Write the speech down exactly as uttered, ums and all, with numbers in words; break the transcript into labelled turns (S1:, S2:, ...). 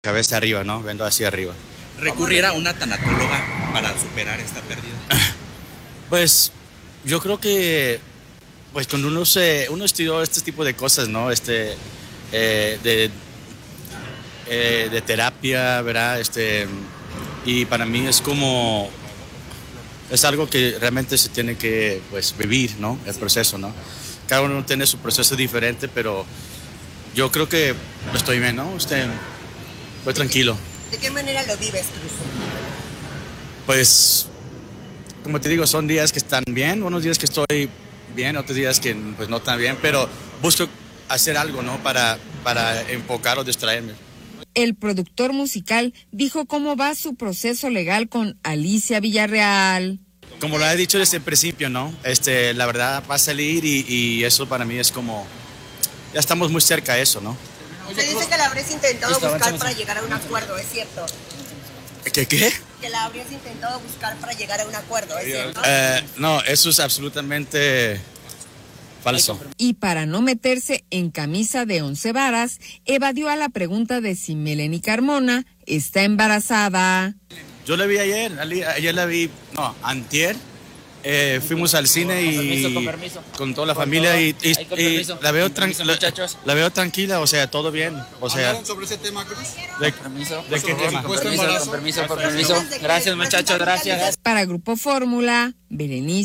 S1: Cabeza arriba, ¿no? Vendo hacia arriba.
S2: ¿Recurrir a una tanatóloga para superar esta pérdida?
S1: Pues yo creo que pues cuando uno se uno estudió este tipo de cosas, ¿no? Este eh, de eh, de terapia, ¿verdad? Este y para mí es como es algo que realmente se tiene que pues vivir, ¿no? El proceso, ¿no? Cada uno tiene su proceso diferente, pero yo creo que estoy bien, ¿no? Este, estoy tranquilo.
S3: ¿De qué manera lo vives, Cruz?
S1: Pues, como te digo, son días que están bien, unos días que estoy bien, otros días que pues no tan bien, pero busco hacer algo, ¿no? Para, para enfocar o distraerme.
S4: El productor musical dijo cómo va su proceso legal con Alicia Villarreal.
S1: Como lo he dicho desde el principio, ¿no? Este, la verdad va a salir y, y eso para mí es como, ya estamos muy cerca de eso, ¿no?
S3: Se dice que la habrías intentado buscar para llegar a un acuerdo, ¿es cierto?
S1: ¿Qué qué?
S3: Que la habrías intentado buscar para llegar a un acuerdo, ¿es cierto?
S1: Eh, no, eso es absolutamente falso.
S4: Y para no meterse en camisa de once varas, evadió a la pregunta de si Melanie Carmona está embarazada.
S1: Yo la vi ayer, ayer la vi, no, antier. Eh, fuimos al cine y
S5: con, permiso, con, permiso.
S1: con toda la
S5: con
S1: familia
S5: todo,
S1: y, y, y la veo tranquila, la, la veo tranquila, o sea, todo bien, o sea.
S6: ¿Hablaron sobre ese tema, Cruz?
S1: ¿De,
S5: permiso,
S1: ¿de qué tema?
S5: Con permiso, con permiso, con permiso. Gracias, muchachos, gracias.
S4: Para Grupo Fórmula, Berenice